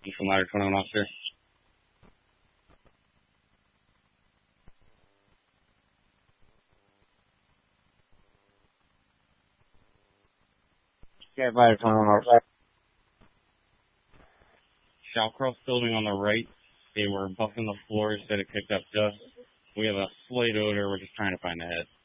From Ladder 21 officer. Yeah, Ladder 21 officer. Shallcross building on the right. They were buffing the floors, said it picked up dust. We have a slight odor. We're just trying to find the head.